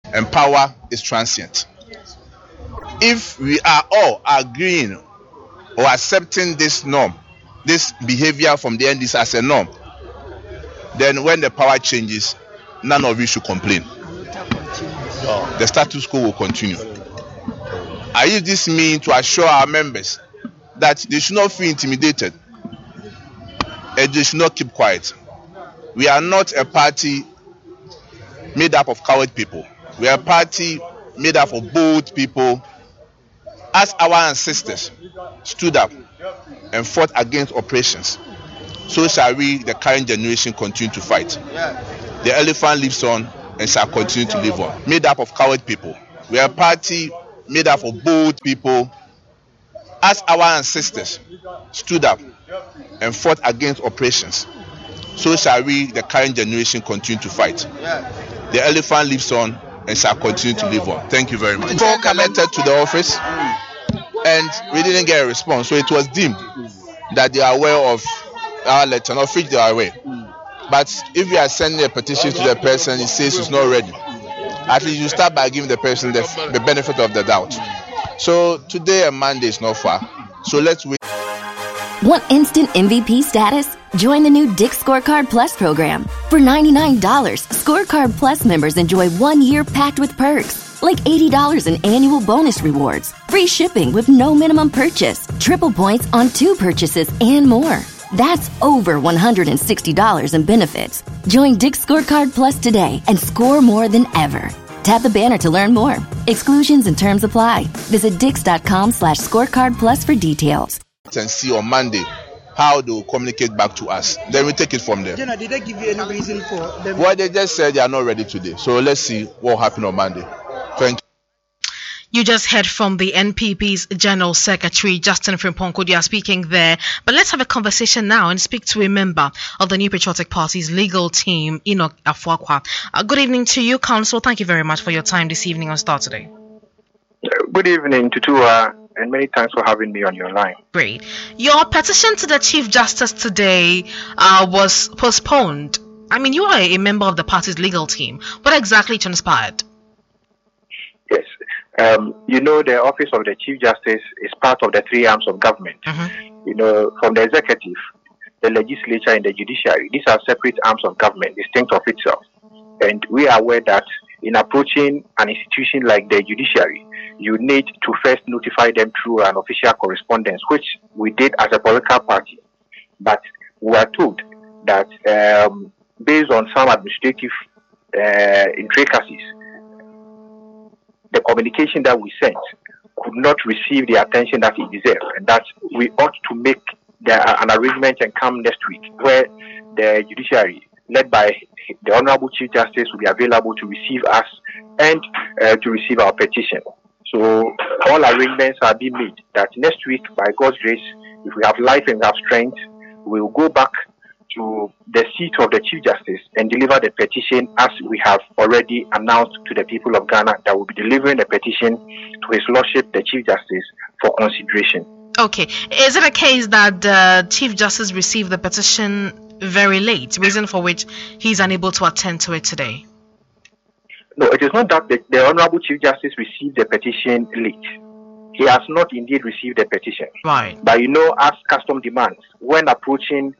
and power is transient. If we are all agreeing or accepting this norm, this behavior from the NDC as a norm, then when the power changes, none of you should complain. The status quo will continue. I use this means to assure our members that they should not feel intimidated and they should not keep quiet. We are not a party made up of coward people. We are a party made up of bold people. As our ancestors stood up and fought against oppressions, so shall we, the current generation, continue to fight. The elephant lives on and shall continue to live on. Made up of coward people. We are a party made up of bold people. As our ancestors stood up and fought against oppressions, so shall we, the current generation, continue to fight. The elephant lives on and shall continue to live on. Thank you very much. People connected to the office and we didn't get a response, so it was deemed that they are aware of our letter, not which they are aware. But if you are sending a petition to the person, it says it's not ready, at least you start by giving the person the benefit of the doubt. So today and Monday is not far, so let's wait. Want instant MVP status? Join the new Dick's Scorecard Plus program. For $99, Scorecard Plus members enjoy 1 year packed with perks, like $80 in annual bonus rewards, free shipping with no minimum purchase, triple points on 2 purchases, and more. That's over $160 in benefits. Join Dick's Scorecard Plus today and score more than ever. Tap the banner to learn more. Exclusions and terms apply. Visit dix.com/scorecard plus for details. And see on Monday how they will communicate back to us. Then we take it from there. Jenna, did they give you any reason for them? Well, they just said they are not ready today. So let's see what will happen on Monday. Thank you. You just heard from the NPP's General Secretary, Justin Frimpong speaking there. But let's have a conversation now and speak to a member of the New Patriotic Party's legal team, Enoch Afuakwa. Good evening to you, Council. Thank you very much for your time this evening on Star Today. Good evening, Tutua, and many thanks for having me on your line. Great. Your petition to the Chief Justice today was postponed. I mean, you are a member of the party's legal team. What exactly transpired? Yes. The office of the Chief Justice is part of the 3 arms of government. From the executive, the legislature, and the judiciary. These are separate arms of government, distinct of itself. And we are aware that in approaching an institution like the judiciary, you need to first notify them through an official correspondence, which we did as a political party. But we were told that based on some administrative intricacies, the communication that we sent could not receive the attention that it deserved, and that we ought to make an arrangement and come next week where the judiciary, led by the Honorable Chief Justice, will be available to receive us and to receive our petition. So all arrangements are being made that next week, by God's grace, if we have life and have strength, we will go back to the seat of the Chief Justice and deliver the petition as we have already announced to the people of Ghana that we'll be delivering the petition to His Lordship, the Chief Justice, for consideration. Okay. Is it a case that the Chief Justice received the petition very late, reason for which he's unable to attend to it today? No, it is not that the Honorable Chief Justice received the petition late. He has not indeed received the petition. Right. But as custom demands, when approaching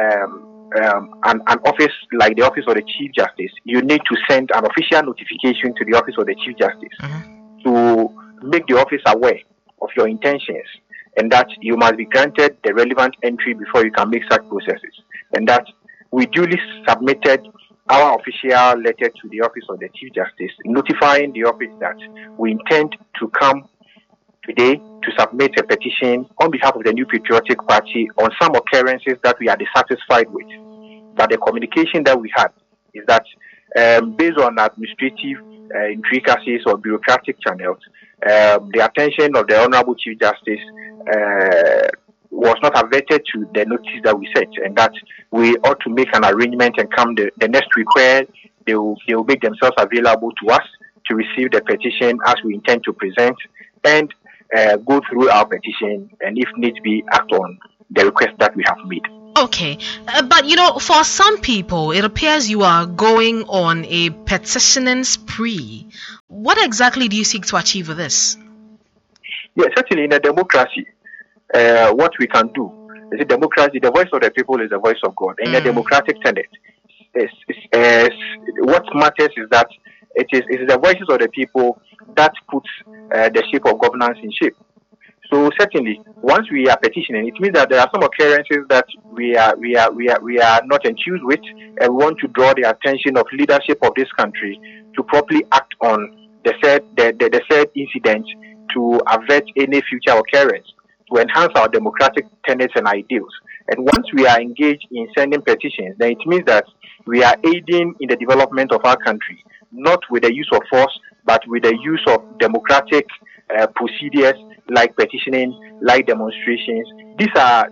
an office like the office of the Chief Justice, you need to send an official notification to the office of the Chief Justice to make the office aware of your intentions, and that you must be granted the relevant entry before you can make such processes. And that we duly submitted our official letter to the office of the Chief Justice, notifying the office that we intend to come today to submit a petition on behalf of the New Patriotic Party on some occurrences that we are dissatisfied with. But the communication that we had is that based on administrative intricacies or bureaucratic channels, the attention of the Honorable Chief Justice was not averted to the notice that we set, and that we ought to make an arrangement and come the next week where they will make themselves available to us to receive the petition as we intend to present, and go through our petition, and if needs be, act on the request that we have made. Okay, but for some people, it appears you are going on a petitioning spree. What exactly do you seek to achieve with this? Yes, certainly in a democracy, what we can do is a democracy. The voice of the people is the voice of God. In a democratic tenet, what matters is that it is the voices of the people that puts the shape of governance in shape. So certainly, once we are petitioning, it means that there are some occurrences that we are not enthused with, and we want to draw the attention of leadership of this country to properly act on the said incident to avert any future occurrence, to enhance our democratic tenets and ideals. And once we are engaged in sending petitions, then it means that we are aiding in the development of our country, not with the use of force, but with the use of democratic procedures like petitioning, like demonstrations. These are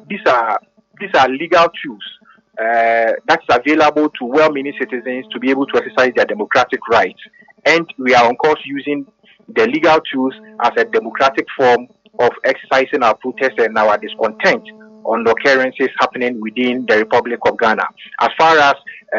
legal tools that's available to well-meaning citizens to be able to exercise their democratic rights. And we are, of course, using the legal tools as a democratic form of exercising our protest and our discontent on the occurrences happening within the Republic of Ghana. As far as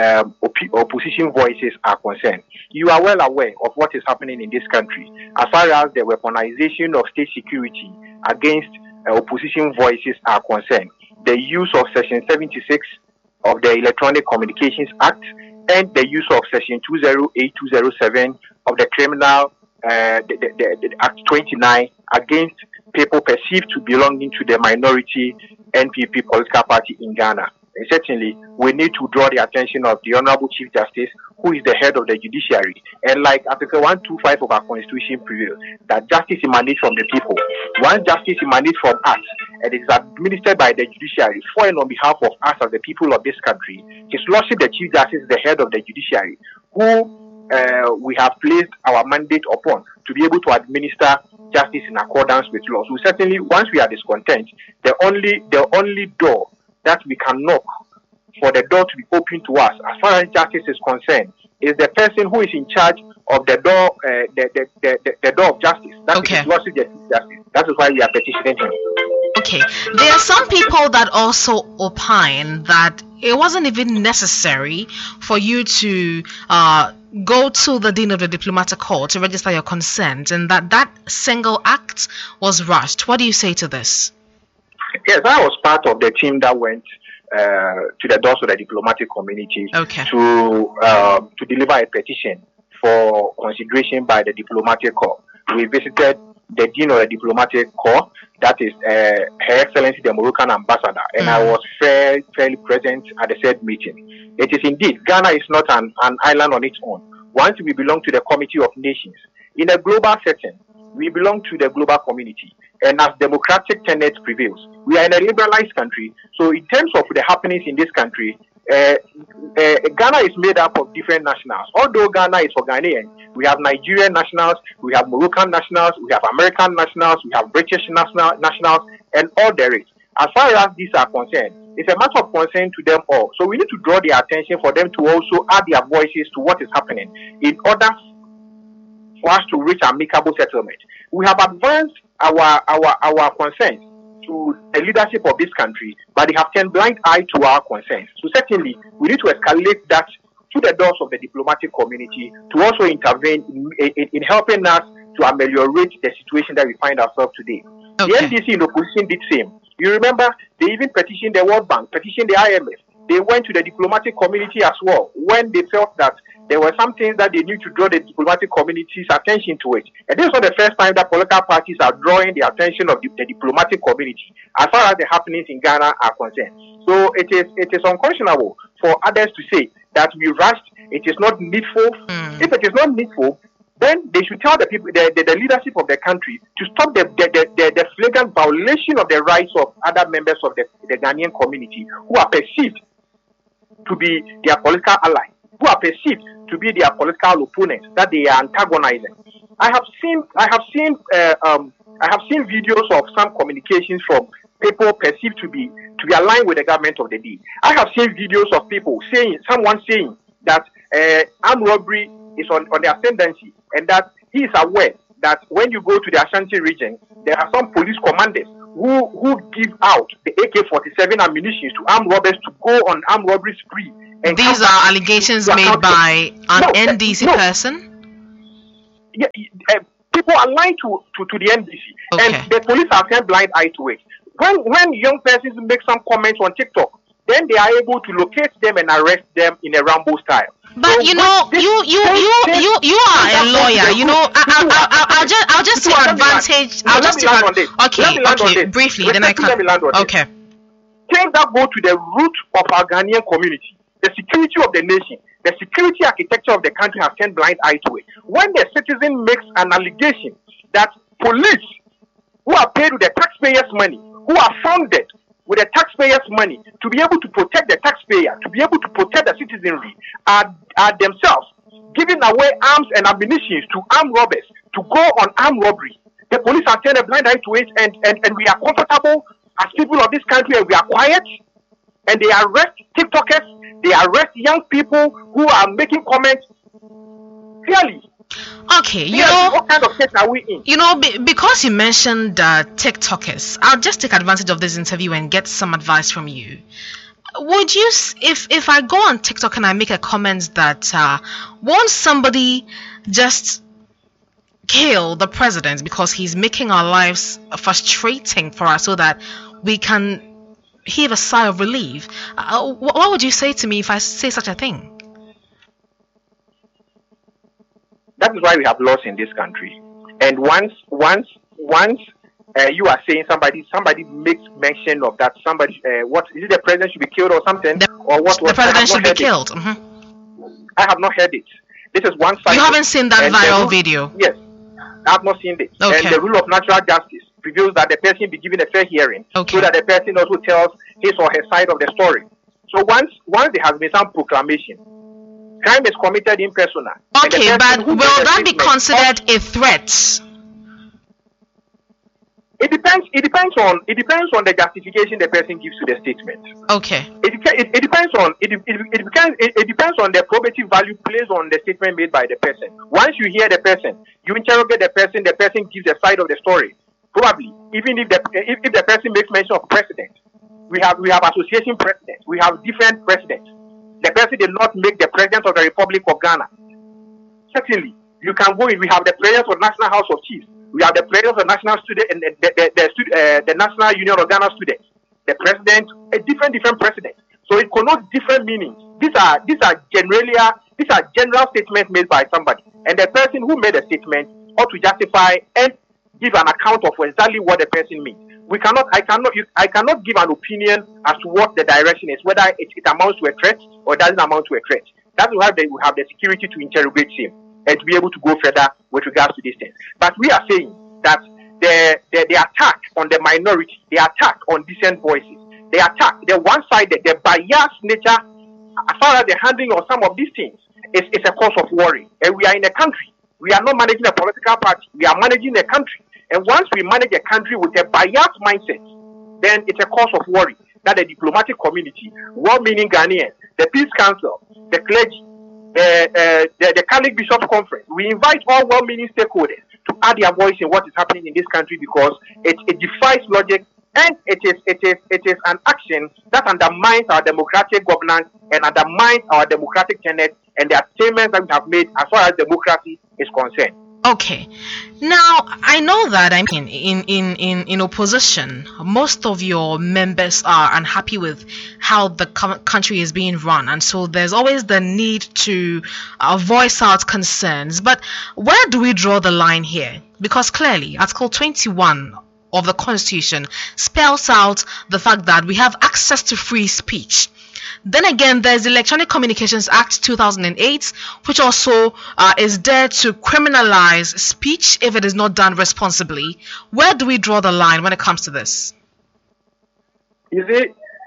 opposition voices are concerned, you are well aware of what is happening in this country as far as the weaponization of state security against opposition voices are concerned. The use of Section 76 of the Electronic Communications Act and the use of Section 208-207 of the Criminal the Act 29 against people perceived to belonging to the minority NPP political party in Ghana. And certainly, we need to draw the attention of the Honorable Chief Justice, who is the head of the judiciary. And like Article 125 of our Constitution prevails, that justice emanates from the people. Once justice emanates from us, and it is administered by the judiciary for and on behalf of us as the people of this country, His Lordship the Chief Justice is the head of the judiciary, who we have placed our mandate upon to be able to administer justice in accordance with law. So certainly, once we are discontent, the only door that we can knock for the door to be open to us, as far as justice is concerned, is the person who is in charge of the door, the door of justice. That is His Lordship the Chief Justice. That is why we are petitioning him. Okay, there are some people that also opine that it wasn't even necessary for you to go to the Dean of the Diplomatic Corps to register your consent, and that single act was rushed. What do you say to this? Yes, I was part of the team that went to the doors of the diplomatic community to deliver a petition for consideration by the Diplomatic Corps. We visited the Dean of the Diplomatic Corps, that is Her Excellency the Moroccan Ambassador, and I was fairly present at the said meeting. It is indeed, Ghana is not an island on its own. Once we belong to the Committee of Nations, in a global setting, we belong to the global community. And as democratic tenets prevails, we are in a liberalized country. So in terms of the happenings in this country, Ghana is made up of different nationals. Although Ghana is for Ghanaians, we have Nigerian nationals, we have Moroccan nationals, we have American nationals, we have British nationals, and all there is. As far as these are concerned, it's a matter of concern to them all. So we need to draw their attention for them to also add their voices to what is happening in order for us to reach amicable settlement. We have advanced our concerns to the leadership of this country, but they have turned blind eye to our concerns. So certainly, we need to escalate that to the doors of the diplomatic community to also intervene in helping us to ameliorate the situation that we find ourselves today. The NDC in opposition did same. You remember, they even petitioned the World Bank, petitioned the IMF. They went to the diplomatic community as well when they felt that there were some things that they need to draw the diplomatic community's attention to it. And this is not the first time that political parties are drawing the attention of the diplomatic community as far as the happenings in Ghana are concerned. So it is unconscionable for others to say that we rushed, it is not needful. If it is not needful, then they should tell the people, the leadership of the country, to stop the flagrant violation of the rights of other members of the Ghanaian community who are perceived to be their political allies, who are perceived to be their political opponents that they are antagonizing. I have seen videos of some communications from people perceived to be aligned with the government of the day. I have seen videos of people someone saying that armed robbery is on the ascendancy, and that he is aware that when you go to the Ashanti region, there are some police commanders who give out the AK-47 ammunition to armed robbers to go on armed robbery spree. And these are allegations made by an NDC person? Yeah, people are lying to the NDC. Okay. And the police are turned blind eye to it. When young persons make some comments on TikTok, then they are able to locate them and arrest them in a Rambo style. But so you know, you are a lawyer. You know, I'll just take advantage. I'll just take on this. Okay, briefly, then I can. Okay. Things that go to the root of our Ghanaian community, the security of the nation, the security architecture of the country has turned blind eye to it. When the citizen makes an allegation that police who are paid with the taxpayers' money, who are funded with the taxpayers' money to be able to protect the taxpayer, to be able to protect the citizenry, are themselves giving away arms and ammunition to armed robbers to go on armed robbery. The police are turning a blind eye to it, and we are comfortable as people of this country, and we are quiet, and they arrest TikTokers, they arrest young people who are making comments. Clearly. Okay, you know, what kind of case are we in? You know, because you mentioned TikTokers, I'll just take advantage of this interview and get some advice from you. Would you, if I go on TikTok and I make a comment that won't somebody just kill the president because he's making our lives frustrating for us so that we can heave a sigh of relief? What would you say to me if I say such a thing? That is why we have laws in this country. And once you are saying somebody makes mention of that, somebody what is it, the president should be killed or something, or what? The president should be killed. Mm-hmm. I have not heard it. This is one side. You haven't seen that viral video? Yes, I have not seen it. Okay. And the rule of natural justice prevails that the person be given a fair hearing, okay, so that the person also tells his or her side of the story. So once there has been some proclamation, crime is committed in persona. Okay, but will that be considered a threat? It depends on the justification the person gives to the statement. Okay. It depends on the probative value placed on the statement made by the person. Once you hear the person, you interrogate the person gives a side of the story. Probably, even if the person makes mention of president, we have association presidents, we have different presidents. The person did not make the president of the Republic of Ghana. Certainly, you can go in. We have the president of National House of Chiefs. We have the president of National Student and the National Union of Ghana Students. The president, a different president. So it connotes different meanings. These are general statements made by somebody, and the person who made a statement ought to justify and give an account of exactly what the person means. I cannot give an opinion as to what the direction is, whether it amounts to a threat or doesn't amount to a threat. That's why we have the security to interrogate him and to be able to go further with regards to this thing. But we are saying that the attack on the minority, the attack on decent voices, the attack, the one-sided, the biased nature, as far as the handling of some of these things, is a cause of worry. And we are in a country. We are not managing a political party. We are managing a country. And once we manage a country with a biased mindset, then it's a cause of worry that the diplomatic community, well-meaning Ghanaians, the Peace Council, the clergy, the Catholic Bishops Conference, we invite all well-meaning stakeholders to add their voice in what is happening in this country, because it defies logic, and it is an action that undermines our democratic governance and undermines our democratic tenets and the attainments that we have made as far as democracy is concerned. Okay, now I know that in opposition, most of your members are unhappy with how the country is being run, and so there's always the need to voice out concerns. But where do we draw the line here? Because clearly, Article 21 of the Constitution spells out the fact that we have access to free speech. Then again, there's the Electronic Communications Act 2008, which also is there to criminalize speech if it is not done responsibly. Where do we draw the line when it comes to this? You see,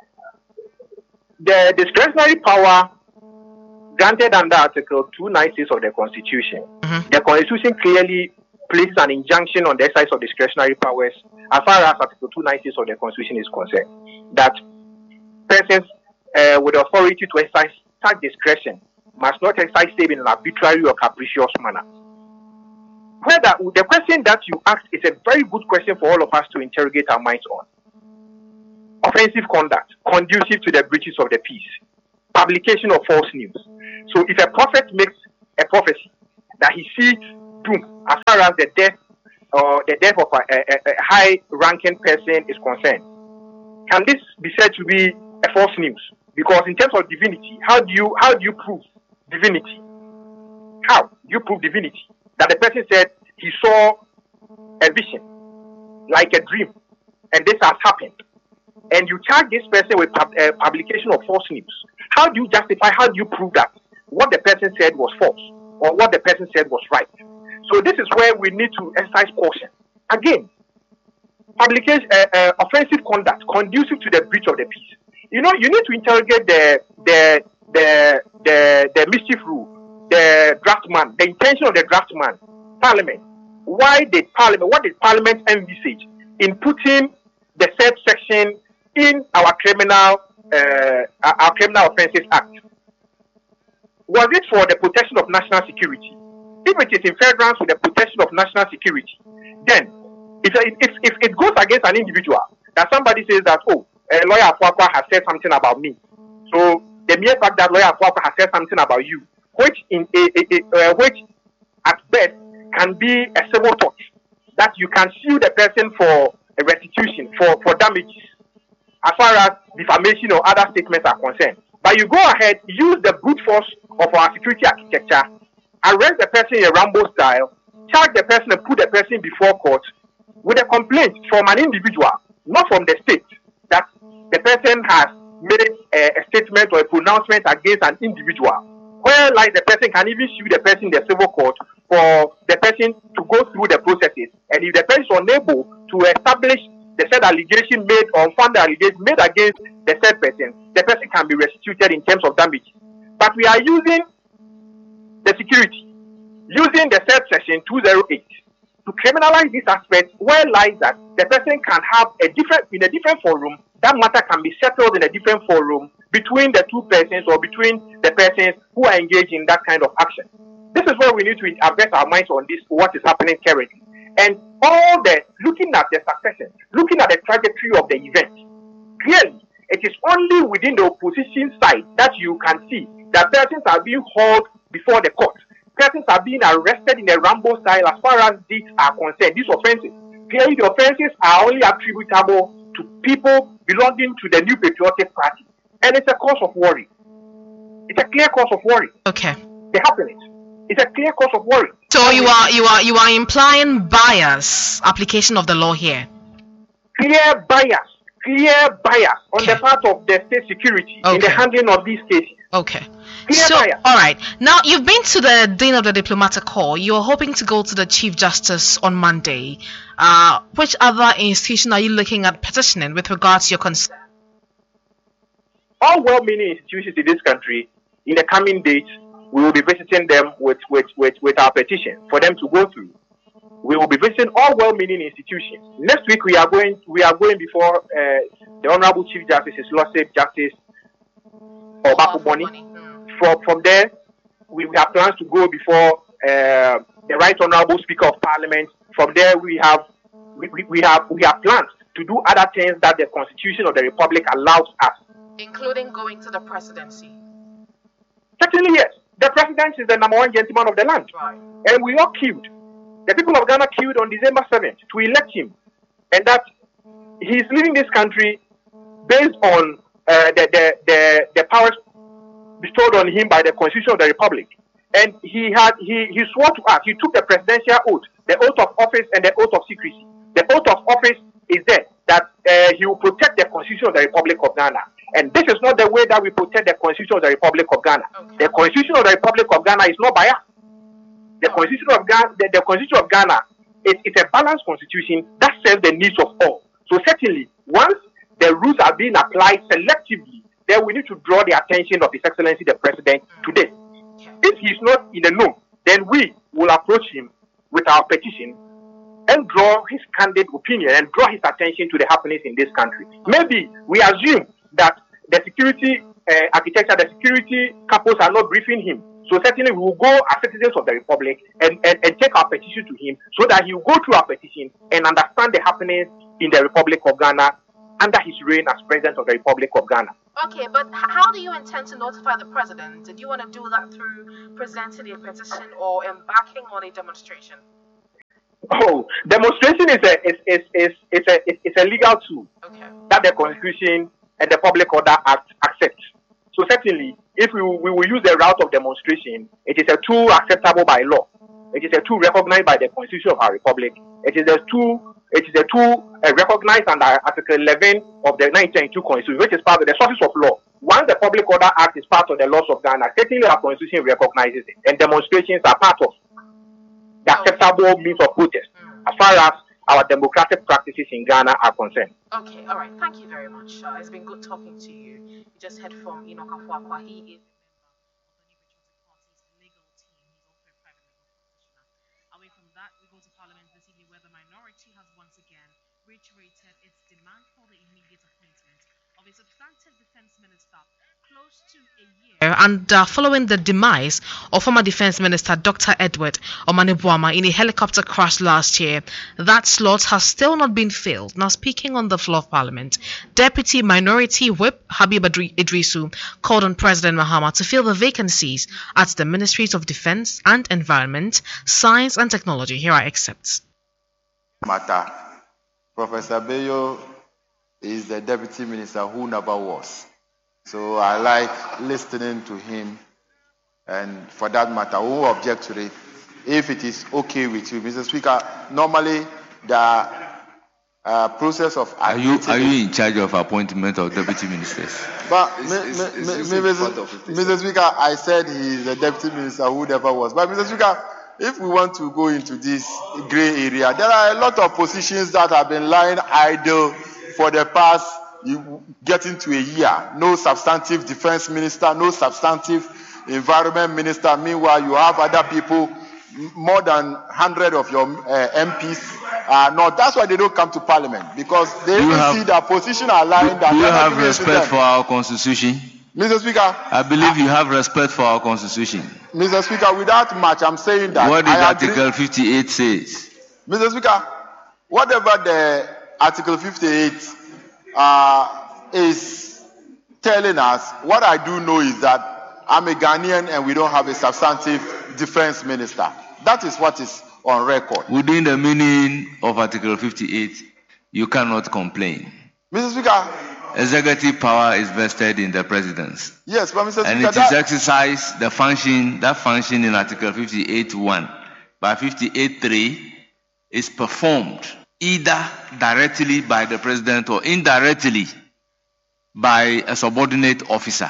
the discretionary power granted under Article 296 of the Constitution, the Constitution clearly places an injunction on the exercise of discretionary powers as far as Article 296 of the Constitution is concerned, that persons with authority to exercise such discretion must not exercise same in an arbitrary or capricious manner. Where the question that you asked is a very good question for all of us to interrogate our minds on. Offensive conduct, conducive to the breaches of the peace, publication of false news. So if a prophet makes a prophecy that he sees doom as far as the death of a high-ranking person is concerned, can this be said to be a false news? Because in terms of divinity, how do you prove divinity? How do you prove divinity? That the person said he saw a vision, like a dream, and this has happened. And you charge this person with publication of false news. How do you justify, how do you prove that what the person said was false or what the person said was right? So this is where we need to exercise caution. Again, publication, offensive conduct conducive to the breach of the peace. You know, you need to interrogate the mischief rule, the draftman, the intention of the draftman, Parliament. What did Parliament envisage in putting the said section in our criminal offences act? Was it for the protection of national security? If it is in furtherance with the protection of national security, then if it goes against an individual, that somebody says that, lawyer Afwakwa has said something about me, so the mere fact that lawyer Afwakwa has said something about you, which at best can be a civil tort, that you can sue the person for a restitution for damages as far as defamation or other statements are concerned. But you go ahead, use the brute force of our security architecture, arrest the person in a Rambo style, charge the person and put the person before court with a complaint from an individual, not from the state, that the person has made a statement or a pronouncement against an individual. Where like the person can even sue the person in the civil court for the person to go through the processes. And if the person is unable to establish the said allegation made or found the allegation made against the said person, the person can be restituted in terms of damage. But we are using the security, using the said section 208 to criminalize this aspect, where lies that the person can have in a different forum, that matter can be settled in a different forum between the two persons or between the persons who are engaged in that kind of action. This is where we need to invest our minds on this, what is happening currently. And looking at the succession, looking at the trajectory of the event, clearly, it is only within the opposition side that you can see that persons are being hauled before the court. Persons are being arrested in a Rambo style as far as these are concerned, these offenses. Clearly, the offenses are only attributable to people belonging to the New Patriotic Party. And it's a cause of worry. It's a clear cause of worry. Okay. They happen it. It's a clear cause of worry. So you are implying bias application of the law here. Clear bias on the part of the state security in the handling of these cases. Okay. Clear bias. All right. Now you've been to the Dean of the Diplomatic Corps. You're hoping to go to the Chief Justice on Monday. Which other institution are you looking at petitioning with regards to your concern? All well-meaning institutions in this country, in the coming days, we will be visiting them with our petition for them to go through. We will be visiting all well-meaning institutions. Next week we are going before the Honorable Chief Justice, His Lordship Justice Obafo Boni. From there, we have plans to go before the Right Honorable Speaker of Parliament. From there, we have plans to do other things that the Constitution of the Republic allows us, including going to the presidency. Certainly, yes. The president is the number one gentleman of the land. Right. And we all queued. The people of Ghana queued on December 7th to elect him. And that he's leading this country based on the powers bestowed on him by the Constitution of the Republic. And he swore to us, he took the presidential oath, the oath of office and the oath of secrecy. The oath of office is there, that he will protect the Constitution of the Republic of Ghana. And this is not the way that we protect the Constitution of the Republic of Ghana. Okay. The Constitution of the Republic of Ghana is not biased. The Constitution of Ghana, the Constitution of Ghana is a balanced constitution that serves the needs of all. So certainly, once the rules are being applied selectively, then we need to draw the attention of His Excellency the President to this. If he's not in the know, then we will approach him with our petition and draw his candid opinion and draw his attention to the happenings in this country. Maybe we assume that the security architecture, the security couples are not briefing him So certainly we will go as citizens of the Republic and take our petition to him so that he will go through our petition and understand the happenings in the Republic of Ghana under his reign as President of the Republic of Ghana. Okay, but how do you intend to notify the President? Do you want to do that through presenting a petition or embarking on a demonstration? Oh, demonstration is a legal tool that the Constitution and the Public Order Act accept. So certainly, if we will use the route of demonstration, it is a tool acceptable by law. It is a tool recognized by the Constitution of our Republic. It is a tool recognized under Article 11 of the 1992 Constitution, which is part of the sources of law. Once the Public Order Act is part of the laws of Ghana, certainly our Constitution recognizes it, and demonstrations are part of the acceptable means of protest as far as our democratic practices in Ghana are concerned. Okay, all right. Thank you very much. It's been good talking to you. You just heard from Enoch Afua-Acquah. He is legal team. He's also a private legal practitioner. Away from that, we go to Parliament this evening where the minority has once again reiterated its demand for the immediate appointment of a substantive defense minister close to a year and following the demise of former Defense Minister Dr. Edward Omane-Boamah in a helicopter crash last year. That slot has still not been filled. Now, speaking on the floor of Parliament, Deputy Minority Whip Habib Idrisu called on President Mahama to fill the vacancies at the Ministries of Defense and Environment, Science and Technology. Here are excerpts. Matter. Professor Bayo is the Deputy Minister who never was. So I like listening to him, and for that matter, who object to it, if it is okay with you, Mr. Speaker. Normally, the process of are you in charge of appointment of deputy ministers? But Mr. Speaker, I said he is the deputy minister who never was. But Mr. Speaker, if we want to go into this grey area, there are a lot of positions that have been lying idle for the past. You get into a year, no substantive defense minister, no substantive environment minister. Meanwhile, you have other people, more than 100 of your MPs. No, that's why they don't come to Parliament, because they see their position are lying. Do you have respect for our Constitution? Mr. Speaker, I believe you have respect for our Constitution. Mr. Speaker, without much, I'm saying that. What did Article 58 says? Mr. Speaker, whatever the Article 58 is telling us, what I do know is that I'm a Ghanaian and we don't have a substantive defense minister. That is what is on record. Within the meaning of Article 58, you cannot complain. Mr. Speaker, executive power is vested in the president. Yes, but Mr. Speaker, and it is exercised, that function in Article 58.1 by 58.3 is performed either directly by the president or indirectly by a subordinate officer.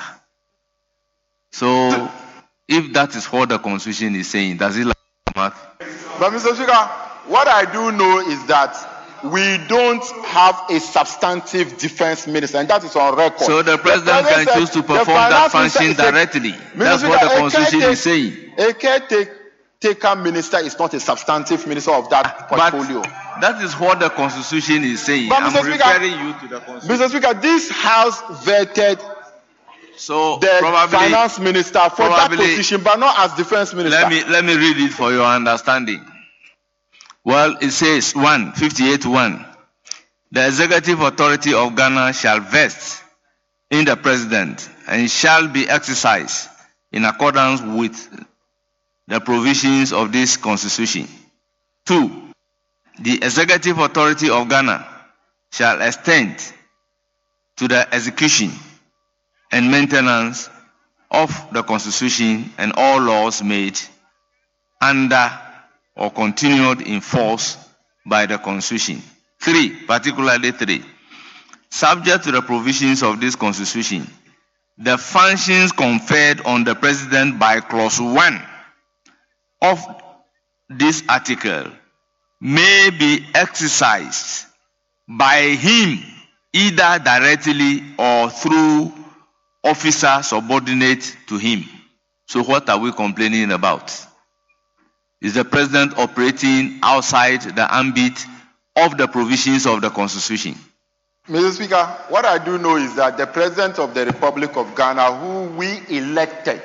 So, if that is what the Constitution is saying, does it like math? But Mr. Speaker, what I do know is that we don't have a substantive defense minister, and that is on record. So the president can choose to perform that function directly. That's what the Constitution is saying. A caretaker minister is not a substantive minister of that portfolio. But that is what the Constitution is saying. I'm referring you to the Constitution. Mr. Speaker, this House vetted the finance minister for that position, but not as defense minister. Let me read it for your understanding. Well, it says 58.1. The executive authority of Ghana shall vest in the president and shall be exercised in accordance with the provisions of this Constitution. 2. The executive authority of Ghana shall extend to the execution and maintenance of the Constitution and all laws made under or continued in force by the Constitution. 3, particularly 3. Subject to the provisions of this Constitution, the functions conferred on the President by Clause 1 of this article may be exercised by him either directly or through officer subordinate to him. So what are we complaining about? Is the president operating outside the ambit of the provisions of the Constitution? Mr. Speaker, what I do know is that the President of the Republic of Ghana, who we elected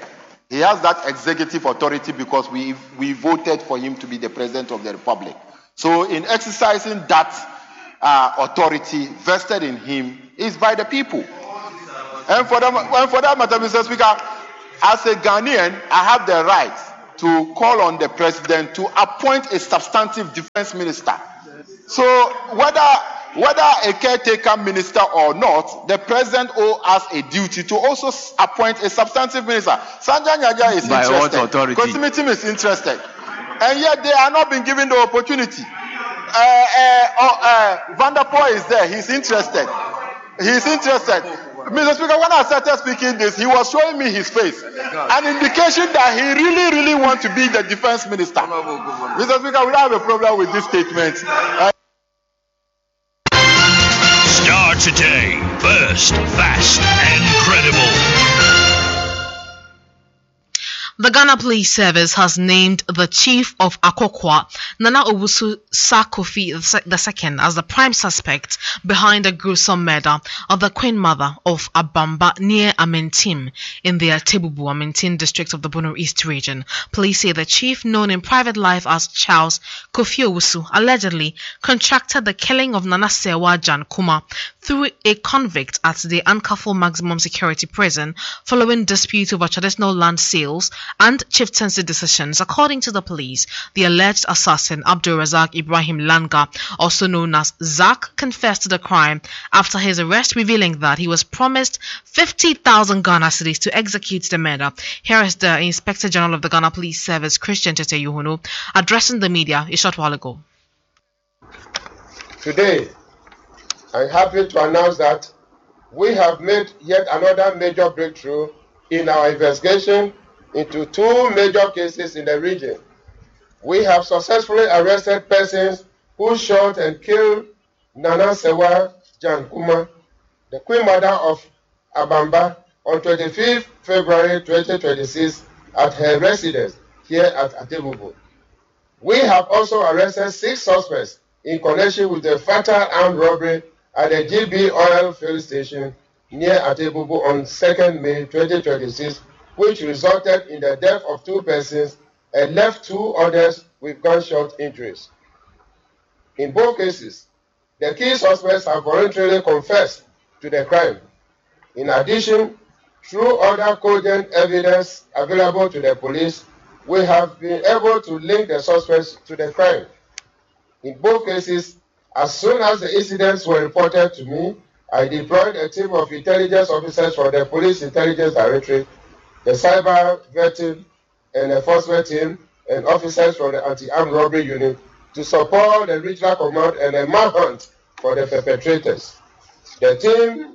He has that executive authority because we voted for him to be the president of the republic. So in exercising that authority vested in him is by the people. And for that matter, Mr. Speaker, as a Ghanaian, I have the right to call on the president to appoint a substantive defense minister. So whether a caretaker minister or not, the president owes us a duty to also appoint a substantive minister. Sanjay Nyaja is by interested. What authority? Kosimitim is interested. And yet they are not being given the opportunity. Vanderpoel is there. He's interested. Mr. Speaker, when I started speaking this, he was showing me his face. An indication that he really wants to be the defense minister. Mr. Speaker, we don't have a problem with this statement. Star Today, first, fast, and credible. The Ghana Police Service has named the Chief of Akokwa, Nana Owusu Sarkofi II, as the prime suspect behind the gruesome murder of the Queen Mother of Abamba near Amentim in the Atebubu Amentim district of the Bono East region. Police say the chief, known in private life as Charles Kofi Owusu, allegedly contracted the killing of Nana Sewa Jan Kuma through a convict at the Ankafo Maximum Security Prison following dispute over traditional land sales and chieftaincy decisions. According to the police, the alleged assassin Abdul Razak Ibrahim Langa, also known as Zak, confessed to the crime after his arrest, revealing that he was promised 50,000 Ghana cedis to execute the murder. Here is the Inspector General of the Ghana Police Service, Christian Tete Yuhunu, addressing the media a short while ago. Today, I'm happy to announce that we have made yet another major breakthrough in our investigation into two major cases in the region. We have successfully arrested persons who shot and killed Nana Sewa Jan Kuma, the Queen Mother of Abamba, on 25th February 2026 at her residence here at Atebubu. We have also arrested 6 suspects in connection with the fatal armed robbery at the GB oil field station near Atebubu on 2nd May 2026, which resulted in the death of 2 persons and left 2 others with gunshot injuries. In both cases, the key suspects have voluntarily confessed to the crime. In addition, through other cogent evidence available to the police, we have been able to link the suspects to the crime. In both cases, as soon as the incidents were reported to me, I deployed a team of intelligence officers from the Police Intelligence Directorate, the Cyber Vetting and Enforcement Team, and officers from the Anti-Armed Robbery Unit to support the regional command and a manhunt for the perpetrators. The team,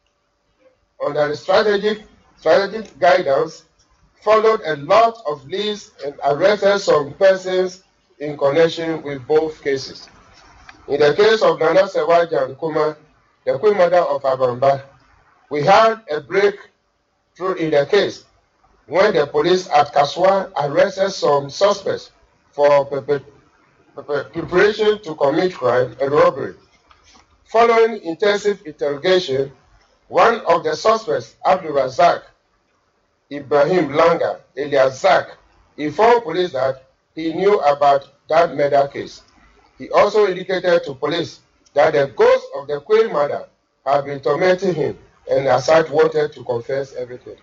under the strategic guidance, followed a lot of leads and arrested some persons in connection with both cases. In the case of Nana Sewa Jan Kuma, the Queen Mother of Abamba, we had a breakthrough in the case when the police at Kaswa arrested some suspects for preparation to commit crime and robbery. Following intensive interrogation, one of the suspects, Abdul Razak Ibrahim Langa, alias Zak, informed police that he knew about that murder case. He also indicated to police that the ghost of the Queen Mother had been tormenting him and Assad wanted to confess everything.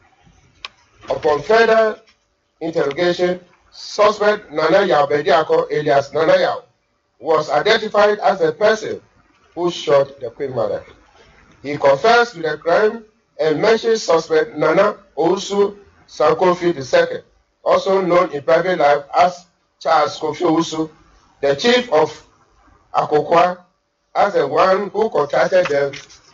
Upon further interrogation, suspect Nana Yao Bediako, alias Nana Yao, was identified as the person who shot the Queen Mother. He confessed to the crime and mentioned suspect Nana Owusu Sarkofi II, also known in private life as Charles Kofi Owusu, the chief of Akokwa, as the one who contracted them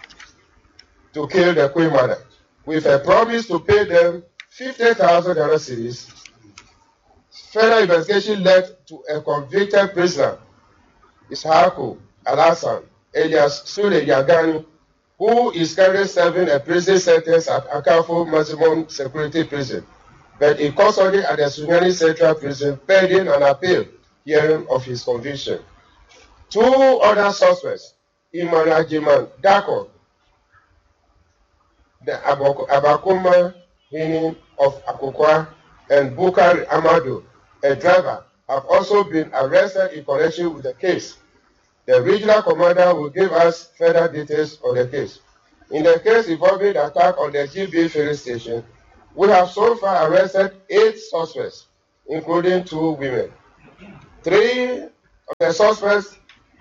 to kill the Queen Mother, with a promise to pay them 50,000 cedis. Further investigation led to a convicted prisoner, Ishaku Alasan, alias Sule Yagani, who is currently serving a prison sentence at Akafo Maximum Security Prison, but in custody at the Sunyani Central Prison pending an appeal hearing of his conviction. 2 other suspects, Imana Jiman Dako, the Abakuma Hini of Akukwa and Bukari Amadou, a driver, have also been arrested in connection with the case. The regional commander will give us further details on the case. In the case involving the attack on the GB filling station, we have so far arrested 8 suspects, including 2 women. 3 of the suspects,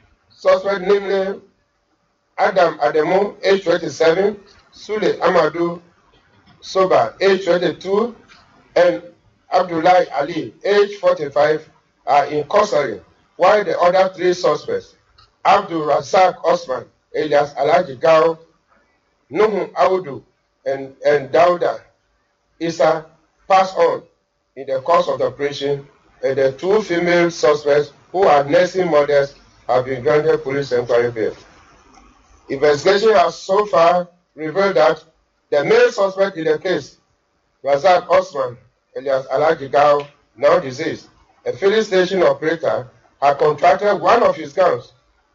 namely Adam Ademo, age 27, Sule Amadou Soba, age 22, and Abdullahi Ali, age 45, are in custody, while the other 3 suspects, Abdul Razak Osman, alias Alhaji Gao, Nuhu Audu, and Dauda Isa, passed on in the course of the operation, and the 2 female suspects who are nursing mothers have been granted police inquiry bail. Investigation has so far revealed that the male suspect in the case, Razak Osman, alias Alhaji Gao, now deceased, a filling station operator, had contracted one of his gangs,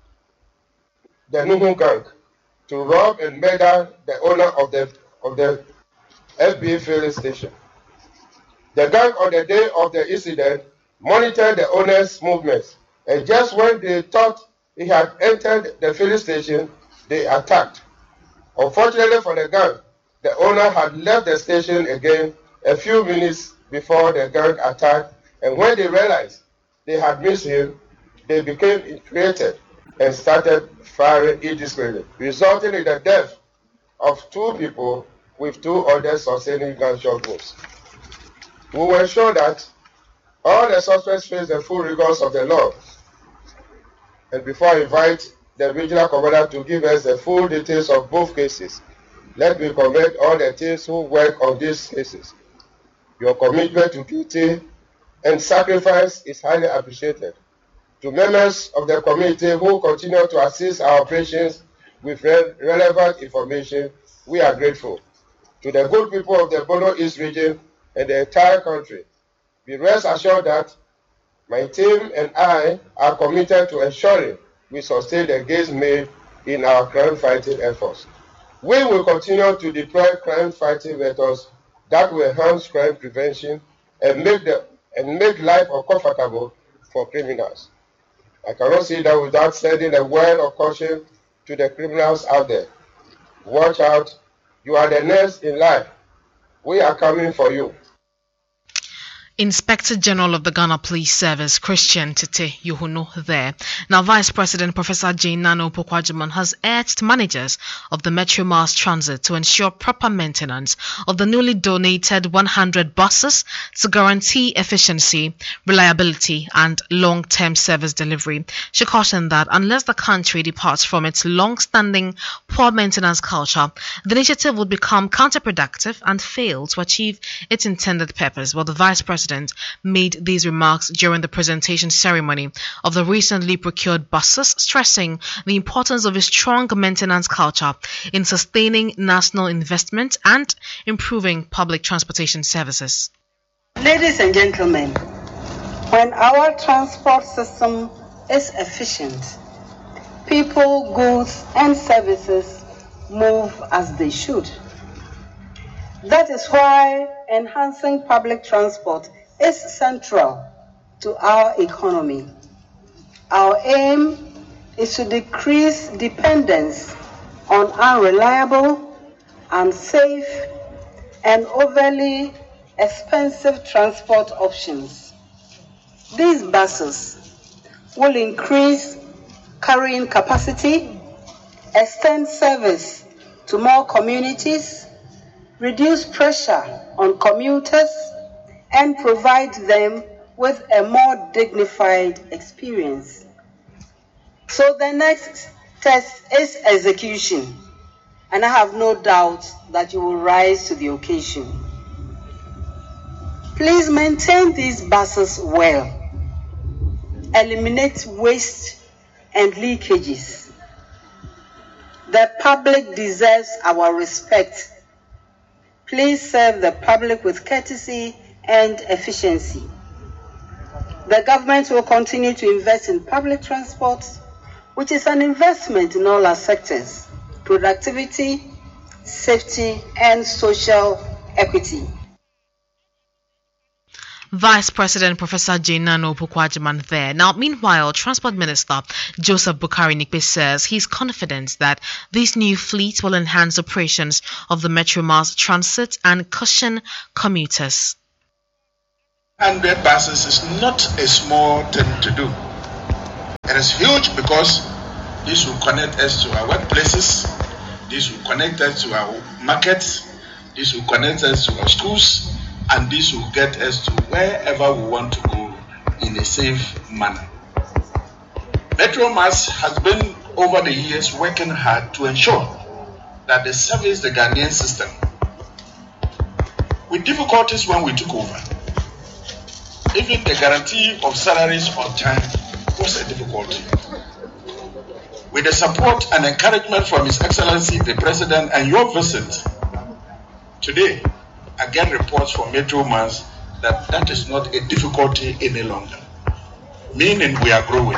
the Nuhu gang, to rob and murder the owner of the FBA filling station. The gang, on the day of the incident, monitored the owner's movements, and just when they thought he had entered the filling station, they attacked. Unfortunately for the gang, the owner had left the station again a few minutes before the gang attacked, and when they realized they had missed him, they became infuriated and started firing indiscriminately, resulting in the death of 2 people with 2 others sustaining gunshot wounds. We will ensure that all the suspects face the full rigors of the law. And before I invite the regional commander to give us the full details of both cases, let me commend all the teams who work on these cases. Your commitment to duty and sacrifice is highly appreciated. To members of the community who continue to assist our operations with relevant information, we are grateful. To the good people of the Bono East region and the entire country, be rest assured that my team and I are committed to ensuring we sustain the gains made in our crime-fighting efforts. We will continue to deploy crime-fighting methods that will enhance crime prevention and make life uncomfortable for criminals. I cannot say that without sending a word of caution to the criminals out there. Watch out. You are the next in line. We are coming for you. Inspector General of the Ghana Police Service, Christian Tete Yuhuno there. Now, Vice President Professor Jane Nano Pokwajiman has urged managers of the Metro Mass Transit to ensure proper maintenance of the newly donated 100 buses to guarantee efficiency, reliability, and long-term service delivery. She cautioned that unless the country departs from its long-standing poor maintenance culture, the initiative would become counterproductive and fail to achieve its intended purpose. Well, the Vice President made these remarks during the presentation ceremony of the recently procured buses, stressing the importance of a strong maintenance culture in sustaining national investment and improving public transportation services. Ladies and gentlemen, when our transport system is efficient, people, goods, and services move as they should. That is why enhancing public transport is central to our economy. Our aim is to decrease dependence on unreliable, unsafe, and overly expensive transport options. These buses will increase carrying capacity, extend service to more communities, reduce pressure on commuters, and provide them with a more dignified experience. So the next test is execution, and I have no doubt that you will rise to the occasion. Please maintain these buses well. Eliminate waste and leakages. The public deserves our respect. Please serve the public with courtesy and efficiency. The government will continue to invest in public transport, which is an investment in all our sectors: productivity, safety, and social equity. Vice President Professor Jainano Pukwajiman there. Now, meanwhile, Transport Minister Joseph Bukari Nikpe says he's confident that these new fleets will enhance operations of the Metro Mass Transit and cushion commuters. 100 buses is not a small thing to do. It is huge because this will connect us to our workplaces, this will connect us to our markets, this will connect us to our schools, and this will get us to wherever we want to go in a safe manner. Metro Mass has been over the years working hard to ensure that they service the Ghanaian system. With difficulties when we took over, even the guarantee of salaries on time was a difficulty. With the support and encouragement from His Excellency the President and your visit today, I get reports from Metro Mass that is not a difficulty any longer, meaning we are growing.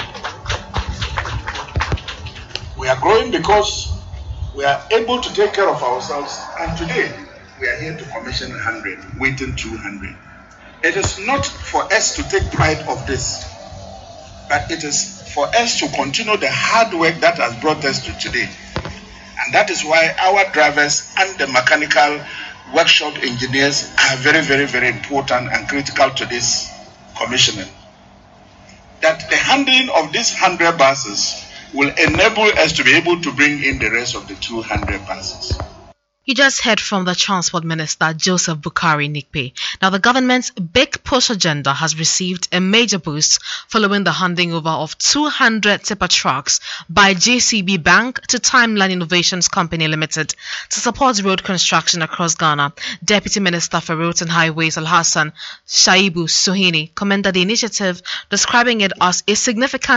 We are growing because we are able to take care of ourselves, and today we are here to commission 100, waiting 200. It is not for us to take pride of this, but it is for us to continue the hard work that has brought us to today. And that is why our drivers and the mechanical workshop engineers are very, very, very important and critical to this commissioning. That the handling of these 100 buses will enable us to be able to bring in the rest of the 200 buses. You just heard from the Transport Minister, Joseph Bukari Nikpe. Now, the government's Big Push agenda has received a major boost following the handing over of 200 tipper trucks by JCB Bank to Timeline Innovations Company Limited to support road construction across Ghana. Deputy Minister for Roads and Highways Alhassan Shaibu Sohini commended the initiative, describing it as a significant